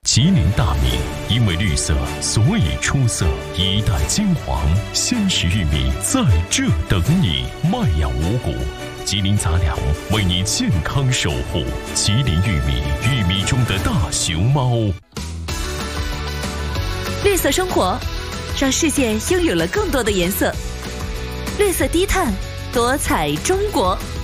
吉林大米，因为绿色，所以出色。一代金黄，鲜食玉米在这等你。麦养五谷，吉林杂粮为你健康守护。吉林玉米，玉米中的大熊猫。 绿色生活，让世界拥有了更多的颜色。绿色低碳，多彩中国。